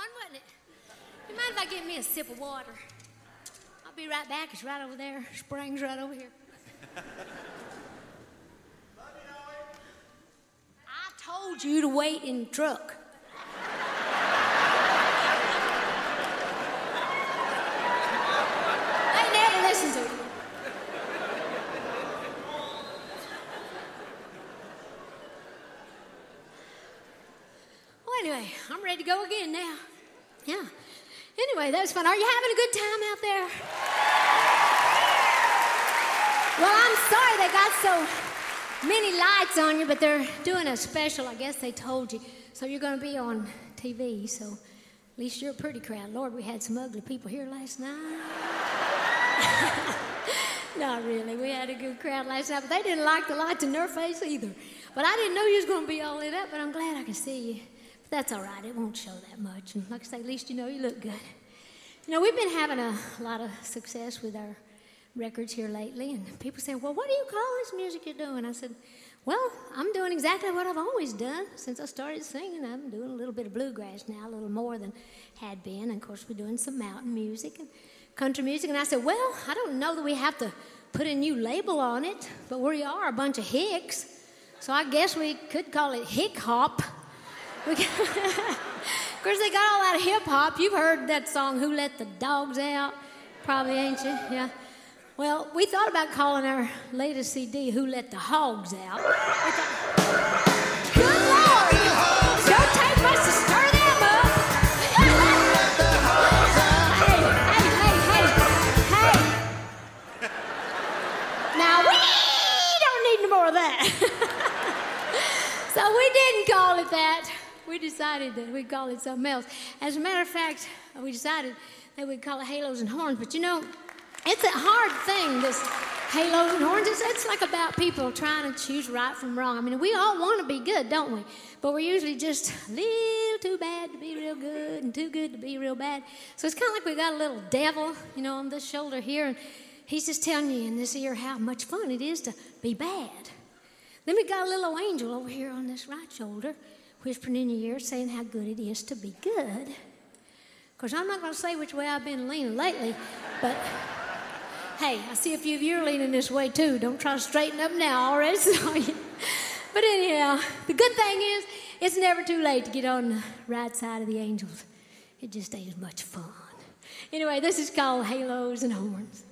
wasn't it? You mind if I get me a sip of water? I'll be right back. It's right over there. Spring's right over here. I told you to wait in the truck. They never listen to you. Well, anyway, I'm ready to go again now. Yeah. Anyway, that was fun. Are you having a good time out there? Well, I'm sorry they got so many lights on you, but they're doing a special, I guess they told you. So you're going to be on TV, so at least you're a pretty crowd. Lord, we had some ugly people here last night. Not really. We had a good crowd last night, but they didn't like the lights in their face either. But I didn't know you was going to be all lit up, but I'm glad I can see you. But that's all right. It won't show that much. And like I say, at least you know you look good. You know, we've been having a lot of success with our records here lately, and people say, well, what do you call this music you're doing? I said, well, I'm doing exactly what I've always done since I started singing. I'm doing a little bit of bluegrass now, a little more than had been. And of course, we're doing some mountain music and country music. And I said, well, I don't know that we have to put a new label on it, but we are a bunch of hicks, so I guess we could call it hick hop. Of course, they got all that hip hop. You've heard that song, Who Let the Dogs Out? Probably, ain't you? Yeah. Well, we thought about calling our latest CD, Who Let the Hogs Out. Good Lord! Don't take much to stir them up. Hey. Now, we don't need no more of that. So we didn't call it that. We decided that we'd call it something else. As a matter of fact, we decided that we'd call it Halos and Horns. But you know, it's a hard thing, this halos and horns. It's like about people trying to choose right from wrong. I mean, we all want to be good, don't we? But we're usually just a little too bad to be real good and too good to be real bad. So it's kind of like we got a little devil, you know, on this shoulder here, and he's just telling you in this ear how much fun it is to be bad. Then we got a little angel over here on this right shoulder, whispering in your ear, saying how good it is to be good. Of course, I'm not going to say which way I've been leaning lately, but hey, I see a few of you are leaning this way too. Don't try to straighten up now already. But anyhow, the good thing is, it's never too late to get on the right side of the angels. It just ain't as much fun. Anyway, this is called Halos and Horns.